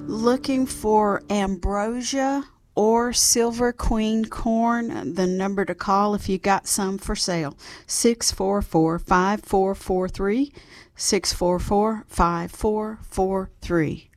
Looking for ambrosia or silver queen corn, the number to call if you got some for sale, 644-5443, 644-5443.